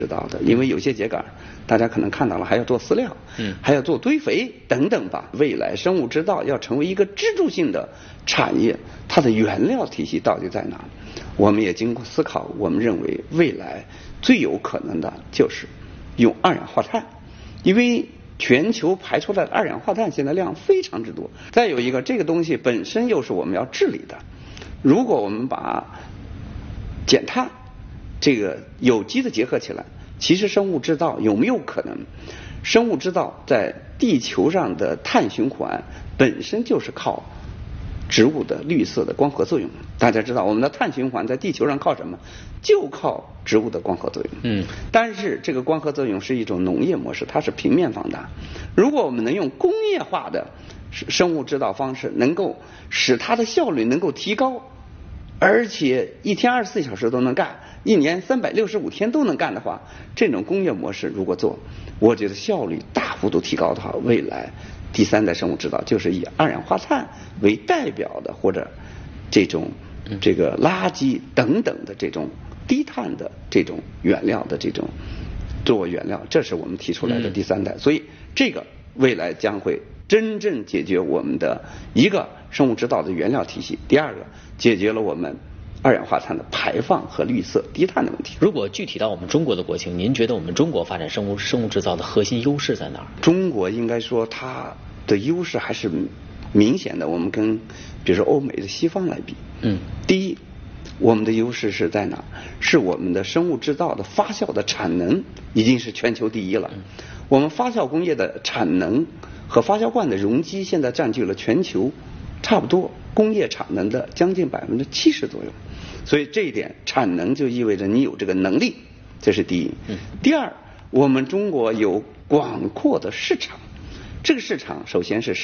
知道的，因为有些秸秆大家可能看到了，还要做饲料，还要做堆肥等等吧。未来生物制造要成为一个支柱性的产业，它的原料体系到底在哪？我们也经过思考，我们认为未来最有可能的就是用二氧化碳，因为全球排出来的二氧化碳现在量非常之多。再有一个，这个东西本身又是我们要治理的，如果我们把减碳这个有机的结合起来，其实生物制造有没有可能？生物制造在地球上的碳循环本身就是靠植物的绿色的光合作用。大家知道我们的碳循环在地球上靠什么？就靠植物的光合作用。但是这个光合作用是一种农业模式，它是平面放大。如果我们能用工业化的生物制造方式，能够使它的效率能够提高，而且一天24小时都能干，一年365天都能干的话，这种工业模式如果做，我觉得效率大幅度提高的话，未来第三代生物制造就是以二氧化碳为代表的，或者这种这个垃圾等等的这种低碳的这种原料的这种作为原料，这是我们提出来的第三代。所以这个未来将会真正解决我们的一个生物制造的原料体系，第二个解决了我们二氧化碳的排放和绿色低碳的问题。 如果具体到我们中国的国情，您觉得我们中国发展生物制造的核心优势在哪儿？ 中国应该说它的优势还是明显的，我们跟比如说欧美的西方来比，第一，我们的优势是在哪？是我们的生物制造的发酵的产能已经是全球第一了。我们发酵工业的产能和发酵罐的容积现在占据了全球差不多工业产能的将近70%左右。所以这一点产能就意味着你有这个能力，这是第一。第二，我们中国有广阔的市场，这个市场首先是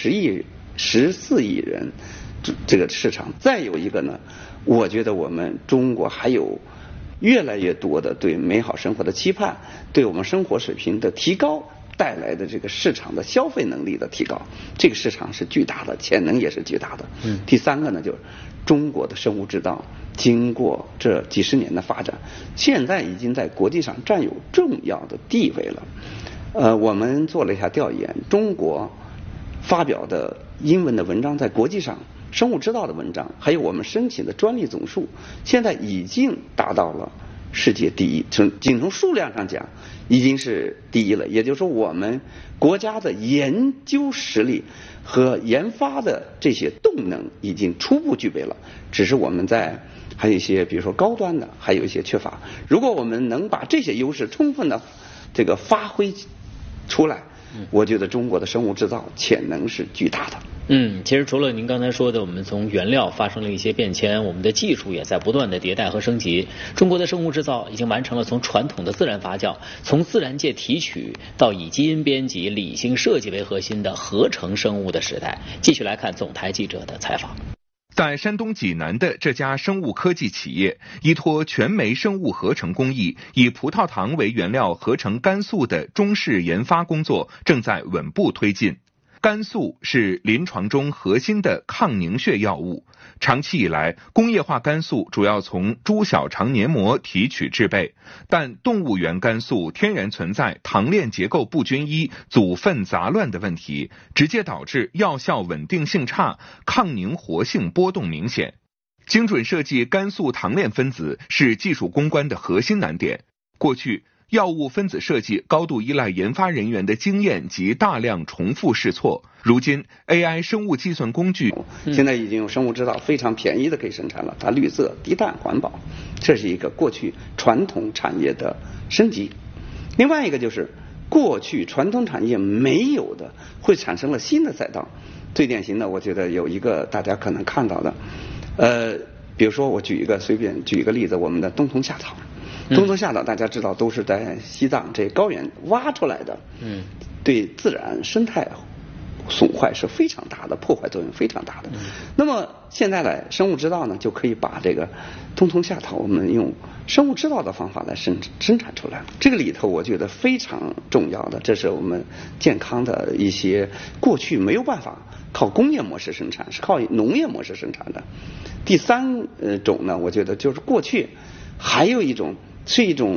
14亿人这个市场。再有一个呢，我觉得我们中国还有越来越多的对美好生活的期盼，对我们生活水平的提高带来的这个市场的消费能力的提高，这个市场是巨大的，潜能也是巨大的。第三个呢，就是中国的生物制造经过这几十年的发展，现在已经在国际上占有重要的地位了。我们做了一下调研，中国发表的英文的文章在国际上生物制造的文章，还有我们申请的专利总数，现在已经达到了世界第一，仅从数量上讲已经是第一了。也就是说，我们国家的研究实力和研发的这些动能已经初步具备了，只是我们在还有一些比如说高端的还有一些缺乏。如果我们能把这些优势充分的这个发挥出来，我觉得中国的生物制造潜能是巨大的。 其实除了您刚才说的，我们从原料发生了一些变迁，我们的技术也在不断的迭代和升级。中国的生物制造已经完成了从传统的自然发酵，从自然界提取到以基因编辑、理性设计为核心的合成生物的时代。继续来看总台记者的采访。 在山东济南的这家生物科技企业，依托全酶生物合成工艺，以葡萄糖为原料合成肝素的中试研发工作正在稳步推进。肝素是临床中核心的抗凝血药物，长期以来，工业化肝素主要从猪小肠黏膜提取制备，但动物原肝素天然存在糖链结构不均一、组分杂乱的问题，直接导致药效稳定性差，抗凝活性波动明显。精准设计肝素糖链分子是技术攻关的核心难点。过去，药物分子设计高度依赖研发人员的经验及大量重复试错。如今 AI 生物计算工具现在已经有生物制造非常便宜的可以生产了，它绿色、低碳、环保，这是一个过去传统产业的升级。另外一个就是过去传统产业没有的，会产生了新的赛道。最典型的，我觉得有一个大家可能看到的，比如说我随便举一个例子，我们的冬虫夏草。冬虫夏草大家知道都是在西藏这高原挖出来的，对自然生态损坏是非常大的，破坏作用非常大的。那么现在来生物制造呢，就可以把这个冬虫夏草我们用生物制造的方法来生产出来。这个里头我觉得非常重要的，这是我们健康的一些过去没有办法靠工业模式生产，是靠农业模式生产的。第三种呢，我觉得就是过去还有一种是一种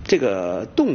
这个动